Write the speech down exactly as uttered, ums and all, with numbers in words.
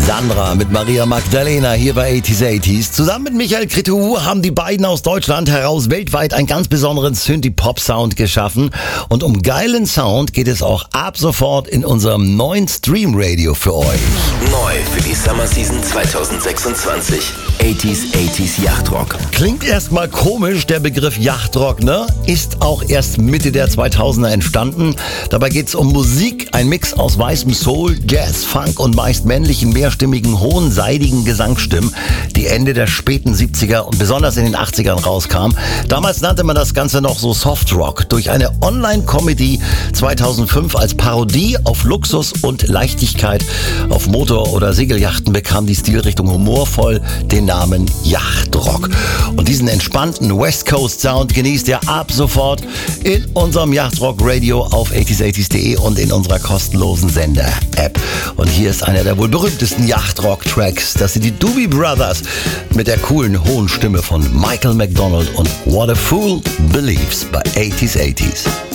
Sandra mit Maria Magdalena hier bei achtziger achtziger. Zusammen mit Michael Cretu haben die beiden aus Deutschland heraus weltweit einen ganz besonderen Synthie-Pop-Sound geschaffen. Und um geilen Sound geht es auch ab sofort in unserem neuen Stream-Radio für euch. Neu für die Summer Season zwanzig sechsundzwanzig. achtziger achtziger Yachtrock. Klingt erstmal komisch, der Begriff Yachtrock, ne? Ist auch erst Mitte der zweitausender entstanden. Dabei geht's um Musik, ein Mix aus weißem Soul, Jazz, Funk und meist männlichen, mehrstimmigen, hohen, seidigen Gesangsstimmen, die Ende der späten siebziger und besonders in den achtzigern rauskam. Damals nannte man das Ganze noch so Softrock. Durch eine Online-Comedy zweitausendfünf als Parodie auf Luxus und Leichtigkeit auf Motor- oder Segelyachten bekam die Stilrichtung humorvoll den Namen Yachtrock. Und diesen entspannten West Coast Sound genießt ihr ab sofort in unserem Yachtrock Radio auf achtziger achtziger punkt de und in unserer kostenlosen Sender-App. Und hier ist einer der wohl berühmtesten Yachtrock-Tracks. Das sind die Doobie Brothers mit der coolen, hohen Stimme von Michael McDonald und What a Fool Believes bei achtziger achtziger.